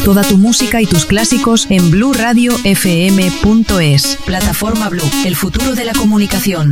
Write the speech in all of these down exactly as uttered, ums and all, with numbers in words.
Toda tu música y tus clásicos en blue radio f m punto es. Plataforma Blue, el futuro de la comunicación.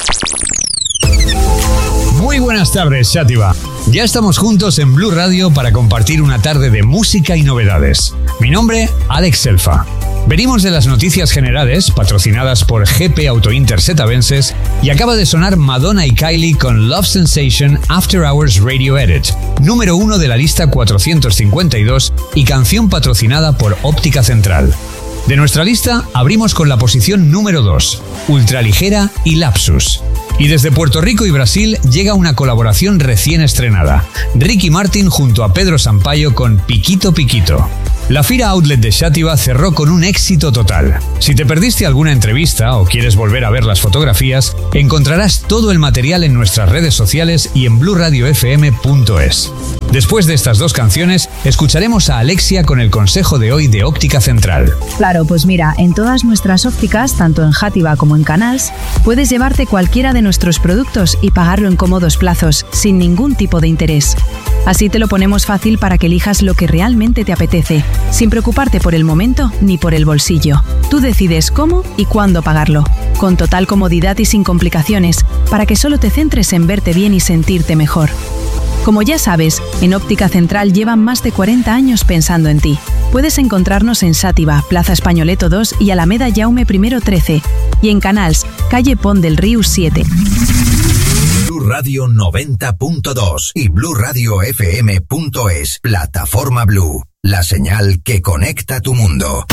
Muy buenas tardes, Xàtiva. Ya estamos juntos en Blue Radio para compartir una tarde de música y novedades. Mi nombre, Alex Selfa. Venimos de las noticias generales, patrocinadas por G P Auto Inter Setavenses, y acaba de sonar Madonna y Kylie con Love Sensation After Hours Radio Edit, número uno de la lista cuatrocientos cincuenta y dos y canción patrocinada por Óptica Central. De nuestra lista, abrimos con la posición número dos, Ultraligera y Lapsus. Y desde Puerto Rico y Brasil llega una colaboración recién estrenada, Ricky Martin junto a Pedro Sampaio con Piquito Piquito. La Fira Outlet de Xàtiva cerró con un éxito total. Si te perdiste alguna entrevista o quieres volver a ver las fotografías, encontrarás todo el material en nuestras redes sociales y en blue radio f m punto es. Después de estas dos canciones, escucharemos a Alexia con el consejo de hoy de Óptica Central. Claro, pues mira, en todas nuestras ópticas, tanto en Xàtiva como en Canals, puedes llevarte cualquiera de nuestros productos y pagarlo en cómodos plazos, sin ningún tipo de interés. Así te lo ponemos fácil para que elijas lo que realmente te apetece, sin preocuparte por el momento ni por el bolsillo. Tú decides cómo y cuándo pagarlo, con total comodidad y sin complicaciones, para que solo te centres en verte bien y sentirte mejor. Como ya sabes, en Óptica Central llevan más de cuarenta años pensando en ti. Puedes encontrarnos en Xàtiva, Plaza Españoleto dos y Alameda Jaume I trece, y en Canals, calle Pont del Riu siete. Blue Radio noventa punto dos y blue radio f m punto es. Plataforma Blue, la señal que conecta tu mundo.